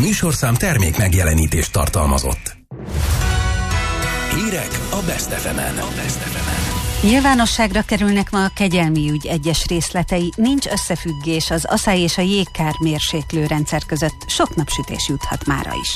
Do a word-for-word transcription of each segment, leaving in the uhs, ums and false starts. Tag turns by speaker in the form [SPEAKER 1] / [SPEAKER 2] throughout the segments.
[SPEAKER 1] műsorszám termék megjelenítést tartalmazott. Hírek a Best ef emen. A Best ef emen.
[SPEAKER 2] Nyilvánosságra kerülnek ma a kegyelmi ügy egyes részletei, nincs összefüggés az aszály és a jégkár mérséklő rendszer között, sok napsütés juthat mára is.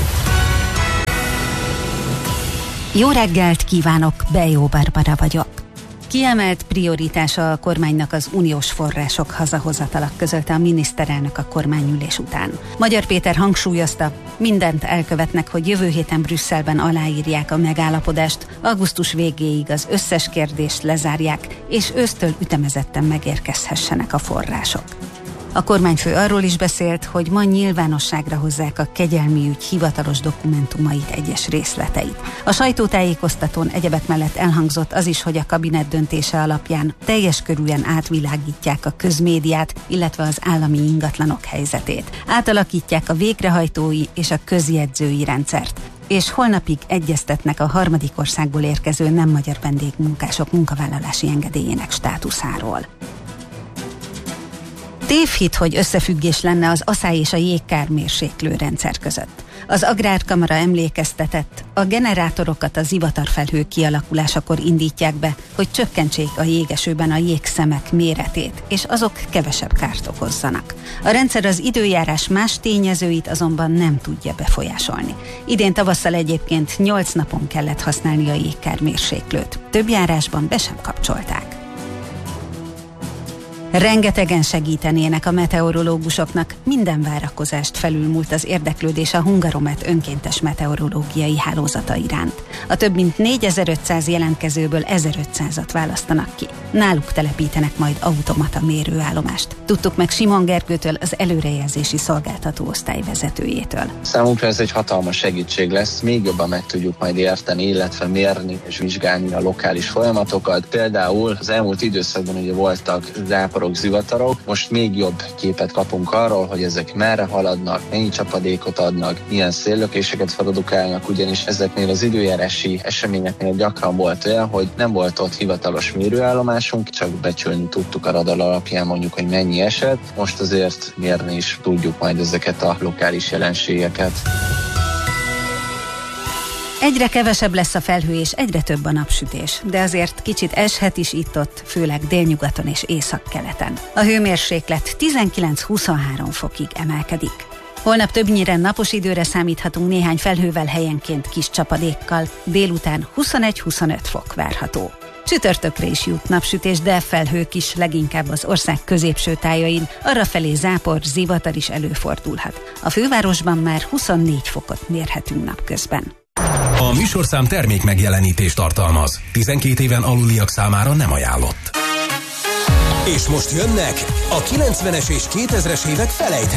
[SPEAKER 2] Jó reggelt kívánok, Bejó Barbara vagyok. Kiemelt prioritása a kormánynak az uniós források hazahozatalak, közölte a miniszterelnök a kormányülés után. Magyar Péter hangsúlyozta, mindent elkövetnek, hogy jövő héten Brüsszelben aláírják a megállapodást, augusztus végéig az összes kérdést lezárják, és ősztől ütemezetten megérkezhessenek a források. A kormányfő arról is beszélt, hogy ma nyilvánosságra hozzák a kegyelmi ügy hivatalos dokumentumait, egyes részleteit. A sajtótájékoztatón egyebek mellett elhangzott az is, hogy a kabinet döntése alapján teljes körűen átvilágítják a közmédiát, illetve az állami ingatlanok helyzetét. Átalakítják a végrehajtói és a közjegyzői rendszert, és holnapig egyeztetnek a harmadik országból érkező nem magyar vendégmunkások munkavállalási engedélyének státuszáról. Tévhit, hogy összefüggés lenne az aszály és a jégkár mérséklő rendszer között. Az Agrárkamara emlékeztetett, a generátorokat a zivatarfelhő kialakulásakor indítják be, hogy csökkentsék a jégesőben a jégszemek méretét, és azok kevesebb kárt okozzanak. A rendszer az időjárás más tényezőit azonban nem tudja befolyásolni. Idén tavasszal egyébként nyolc napon kellett használni a jégkár mérséklőt. Több járásban be sem kapcsolták. Rengetegen segítenének a meteorológusoknak, minden várakozást felülmúlt az érdeklődés a Hungaromet önkéntes meteorológiai hálózata iránt. A több mint négyezer-ötszáz jelentkezőből ezerötszázat választanak ki. Náluk telepítenek majd automata mérőállomást. Tudtuk meg Simon Gergőtől, az előrejelzési szolgáltató osztály vezetőjétől.
[SPEAKER 3] Számunkra ez egy hatalmas segítség lesz, még jobban meg tudjuk majd érteni, illetve mérni és vizsgálni a lokális folyamatokat. Például az elmúlt időszakban ugye voltak záporok, zivatarok, most még jobb képet kapunk arról, hogy ezek merre haladnak, mennyi csapadékot adnak, milyen széllökéseket produkálnak, ugyanis ezeknél az időjárási eseményeknél gyakran volt olyan, hogy nem volt ott hivatalos mérőállomásunk, csak becsülni tudtuk a radar alapján mondjuk, hogy mennyi esett. Most azért mérni is tudjuk majd ezeket a lokális jelenségeket.
[SPEAKER 2] Egyre kevesebb lesz a felhő és egyre több a napsütés, de azért kicsit eshet is itt-ott, főleg délnyugaton és északkeleten. A hőmérséklet tizenkilenc-huszonhárom fokig emelkedik. Holnap többnyire napos időre számíthatunk, néhány felhővel, helyenként kis csapadékkal, délután huszonegy-huszonöt fok várható. Csütörtökre is jut napsütés, de felhők is, leginkább az ország középső tájain, arrafelé zápor, zivatar is előfordulhat. A fővárosban már huszonnégy fokot mérhetünk napközben.
[SPEAKER 1] A műsorszám termék megjelenítést tartalmaz. tizenkét éven aluliak számára nem ajánlott. És most jönnek a kilencvenes és kétezres évek felejthetetlen